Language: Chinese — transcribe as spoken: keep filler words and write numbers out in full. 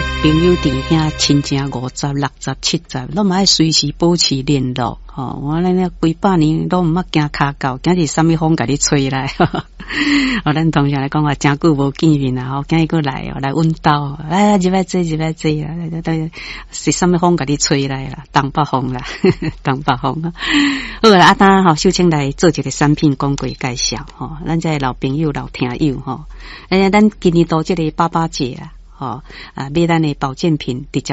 朋友弟兄亲情五十、六十、七十，拢嘛爱随时保持联络。吼，我咱咧几百年都毋捌惊骹到，今日什么风甲你吹来？哦，咱同学来讲话，真久无见面啦，吼，今日过来哦，来阮兜，哎，入来坐，入来坐啦，是什么风甲你吹来啦？东北风啦，东北风啊！好啦，啊，当吼，秀清来做一个产品广告介绍，吼，咱这老朋友、老听友，吼，哎，咱今年到这个爸爸节啊。吼、哦、啊，买咱的保健品，直接